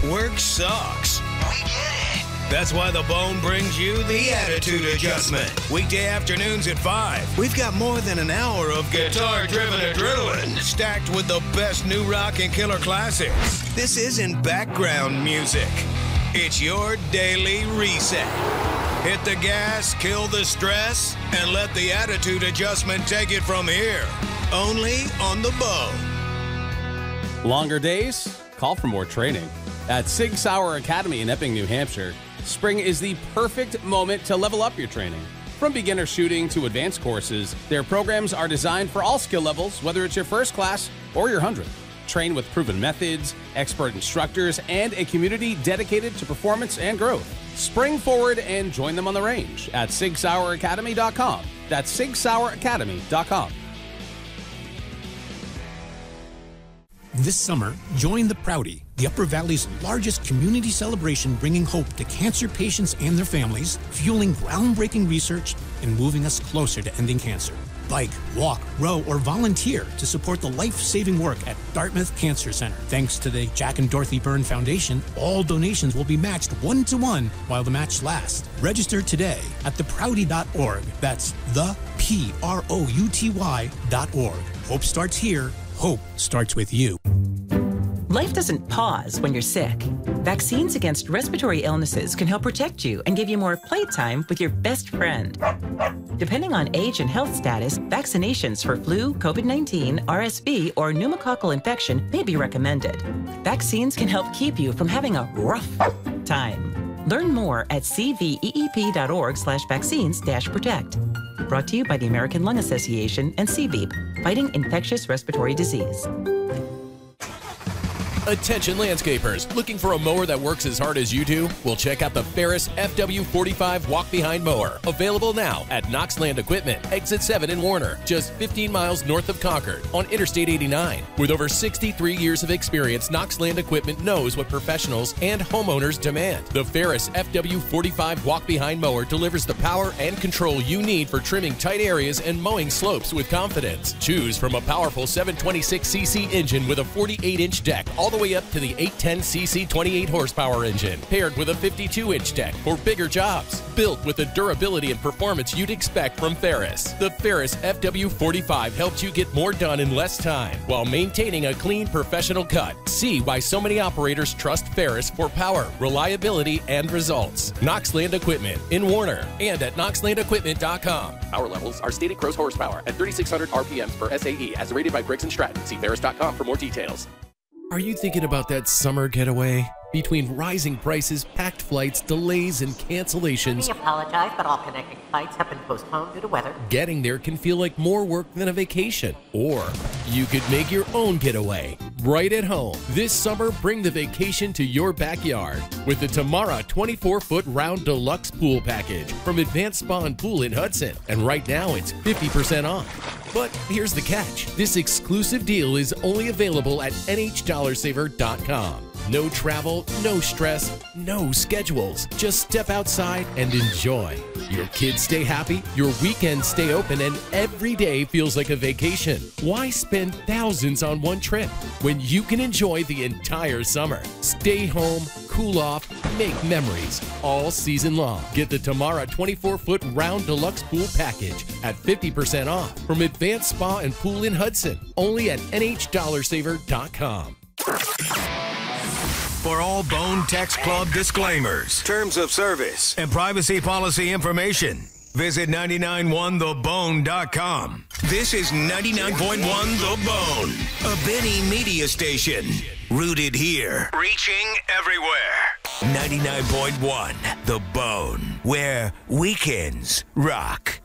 Work sucks. We get it. That's why The Bone brings you the Attitude Adjustment. Weekday afternoons at 5. We've got more than an hour of guitar-driven adrenaline stacked with the best new rock and killer classics. This isn't background music. It's your daily reset. Hit the gas, kill the stress, and let the Attitude Adjustment take it from here. Only on The Bone. Longer days? Call for more training. At Sig Sauer Academy in Epping, New Hampshire, spring is the perfect moment to level up your training. From beginner shooting to advanced courses, their programs are designed for all skill levels, whether it's your first class or your 100th. Train with proven methods, expert instructors, and a community dedicated to performance and growth. Spring forward and join them on the range at SigSauerAcademy.com. That's SigSauerAcademy.com. This summer, join the Proudy, the Upper Valley's largest community celebration, bringing hope to cancer patients and their families, fueling groundbreaking research, and moving us closer to ending cancer. Bike, walk, row, or volunteer to support the life-saving work at Dartmouth Cancer Center. Thanks to the Jack and Dorothy Byrne Foundation, all donations will be matched 1-to-1 while the match lasts. Register today at theproudy.org. That's theprouty.org. Hope starts here. Hope starts with you. Life doesn't pause when you're sick. Vaccines against respiratory illnesses can help protect you and give you more playtime with your best friend. Depending on age and health status, vaccinations for flu, COVID-19, RSV, or pneumococcal infection may be recommended. Vaccines can help keep you from having a rough time. Learn more at cveep.org/vaccines-protect. Brought to you by the American Lung Association and CVEEP, fighting infectious respiratory disease. Attention landscapers, looking for a mower that works as hard as you do? Well, check out the Ferris FW45 walk-behind mower. Available now at Knox Land Equipment, Exit 7 in Warner, just 15 miles north of Concord on Interstate 89. With over 63 years of experience, Knox Land Equipment knows what professionals and homeowners demand. The Ferris FW45 walk-behind mower delivers the power and control you need for trimming tight areas and mowing slopes with confidence. Choose from a powerful 726cc engine with a 48-inch deck, all the way up to the 810cc 28 horsepower engine, paired with a 52-inch deck for bigger jobs. Built with the durability and performance you'd expect from Ferris. The Ferris FW45 helps you get more done in less time while maintaining a clean, professional cut. See why so many operators trust Ferris for power, reliability, and results. Knox Land Equipment in Warner and at knoxlandequipment.com. Power levels are stated gross horsepower at 3,600 RPMs per SAE as rated by Briggs & Stratton. See Ferris.com for more details. Are you thinking about that summer getaway? Between rising prices, packed flights, delays, and cancellations, We apologize, but all connecting flights have been postponed due to weather. getting there can feel like more work than a vacation. Or you could make your own getaway right at home. This summer, bring the vacation to your backyard with the Tamara 24-foot round deluxe pool package from Advanced Spa and Pool in Hudson. And right now, it's 50% off. But here's the catch. This exclusive deal is only available at NHDollarSaver.com. No travel, no stress, no schedules. Just step outside and enjoy. Your kids stay happy, your weekends stay open, and every day feels like a vacation. Why spend thousands on one trip when you can enjoy the entire summer? Stay home, cool off, make memories all season long. Get the Tamara 24-foot round deluxe pool package at 50% off from Advanced Spa and Pool in Hudson. Only at NHDollarSaver.com. For all Bone Text Club disclaimers, terms of service, and privacy policy information, visit 991thebone.com. This is 99.1 The Bone, a Benny media station. Rooted here, reaching everywhere. 99.1 The Bone, where weekends rock.